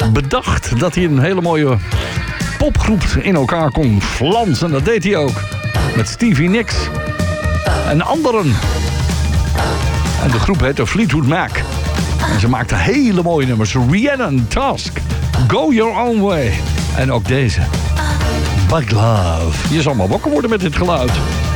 bedacht dat hij een hele mooie popgroep in elkaar kon flansen. Dat deed hij ook. Met Stevie Nicks en anderen. En de groep heette Fleetwood Mac. En ze maakten hele mooie nummers. Rhiannon, Task, Go Your Own Way. En ook deze. Bug Love. Je zal maar wakker worden met dit geluid.